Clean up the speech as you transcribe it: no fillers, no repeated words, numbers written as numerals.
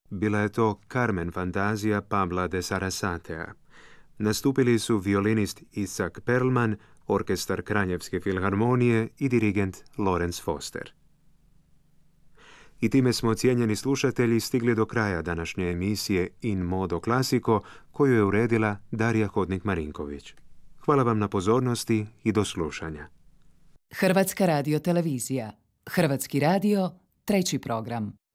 Bila je to Carmen fantazija Pabla de Sarasatea. Nastupili su violinist Isaac Perlman, orkestar Kraljevske filharmonije i dirigent Lawrence Foster. I time smo, cijenjeni slušatelji, stigli do kraja današnje emisije In Modo Classico, koju je uredila Darija Hodnik-Marinković. Hvala vam na pozornosti i do slušanja. Hrvatska radiotelevizija. Hrvatski radio, 3. program.